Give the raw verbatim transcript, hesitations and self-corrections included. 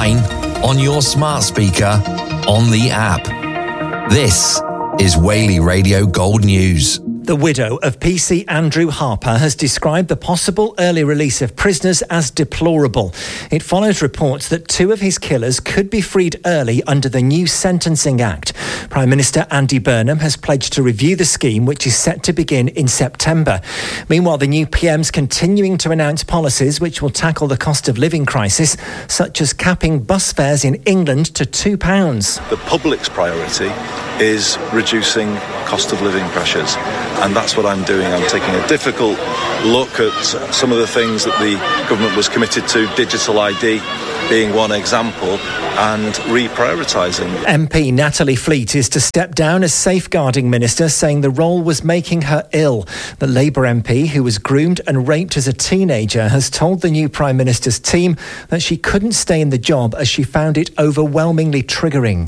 online, on your smart speaker, on the app. This is Whaley Radio Gold News. The widow of P C Andrew Harper has described the possible early release of prisoners as deplorable. It follows reports that two of his killers could be freed early under the new Sentencing Act. Prime Minister Andy Burnham has pledged to review the scheme, which is set to begin in September. Meanwhile, the new P M's continuing to announce policies which will tackle the cost of living crisis, such as capping bus fares in England to two pounds. The public's priority is reducing cost of living pressures, and that's what I'm doing. I'm taking a difficult look at some of the things that the government was committed to, digital I D being one example, and reprioritising. M P Natalie Fleet is to step down as safeguarding minister, saying the role was making her ill. The Labour M P, who was groomed and raped as a teenager, has told the new Prime Minister's team that she couldn't stay in the job as she found it overwhelmingly triggering.